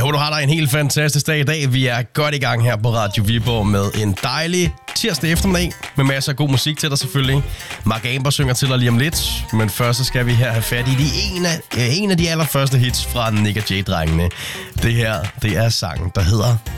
håber, du har dig en helt fantastisk dag i dag. Vi er godt i gang her på Radio Viborg med en dejlig tirsdag eftermiddag med masser af god musik til dig selvfølgelig. Mark Amber synger til dig lige om lidt, men først så skal vi her have fat i en af de allerførste hits fra Nick og Jay-drengene. Det her, det er sangen, der hedder